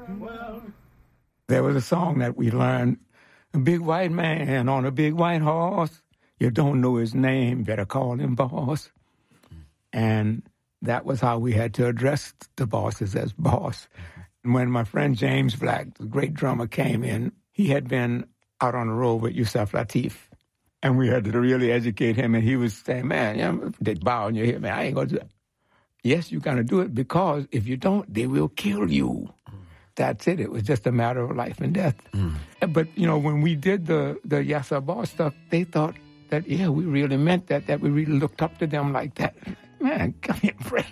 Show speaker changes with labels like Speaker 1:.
Speaker 1: There was a song that we learned, a big white man on a big white horse. You don't know his name, better call him boss. And that was how we had to address the bosses as boss. And when my friend James Black, the great drummer, came in, he had been out on the road with Yusef Lateef. And we had to really educate him. And he was saying, man, they bow in your head, man, I ain't going to do that. Yes, you're going to do it because if you don't, they will kill you. That's it. It was just a matter of life and death. But, when we did the Yes Sir Boss stuff, they thought that, we really meant that we really looked up to them like that. Man, come here, Fred.